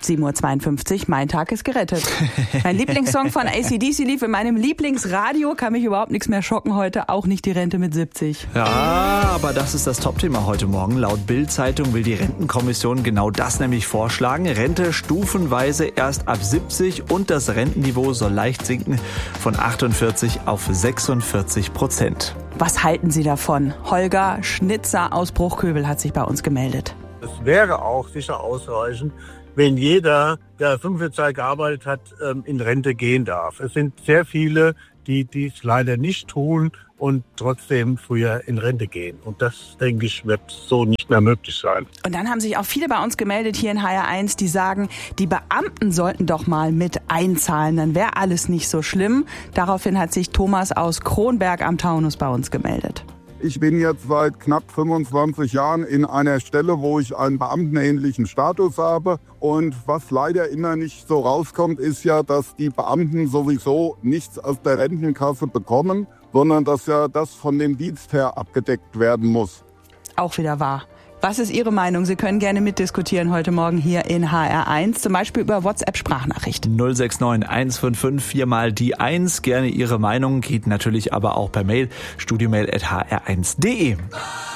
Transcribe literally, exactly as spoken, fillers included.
sieben Uhr zweiundfünfzig, mein Tag ist gerettet. Mein Lieblingssong von A C D C lief in meinem Lieblingsradio, kann mich überhaupt nichts mehr schocken heute, auch nicht die Rente mit siebzig. Ja, aber das ist das Topthema heute Morgen. Laut Bild-Zeitung will die Rentenkommission genau das nämlich vorschlagen. Rente stufenweise erst ab siebzig und das Rentenniveau soll leicht sinken von achtundvierzig auf sechsundvierzig Prozent. Was halten Sie davon? Holger Schnitzer aus Bruchköbel hat sich bei uns gemeldet. Es wäre auch sicher ausreichend, wenn jeder, der fünfundvierzig Jahre gearbeitet hat, in Rente gehen darf. Es sind sehr viele, die dies leider nicht tun und trotzdem früher in Rente gehen. Und das, denke ich, wird so nicht mehr möglich sein. Und dann haben sich auch viele bei uns gemeldet hier in H R eins, die sagen, die Beamten sollten doch mal mit einzahlen, dann wäre alles nicht so schlimm. Daraufhin hat sich Thomas aus Kronberg am Taunus bei uns gemeldet. Ich bin jetzt seit knapp fünfundzwanzig Jahren in einer Stelle, wo ich einen beamtenähnlichen Status habe. Und was leider immer nicht so rauskommt, ist ja, dass die Beamten sowieso nichts aus der Rentenkasse bekommen, sondern dass ja das von dem Dienstherr abgedeckt werden muss. Auch wieder wahr. Was ist Ihre Meinung? Sie können gerne mitdiskutieren heute Morgen hier in H R eins, zum Beispiel über WhatsApp-Sprachnachricht. null sechs neun eins fünf fünf vier mal die eins. Gerne Ihre Meinung, geht natürlich aber auch per Mail, studiomail at h r eins punkt d e.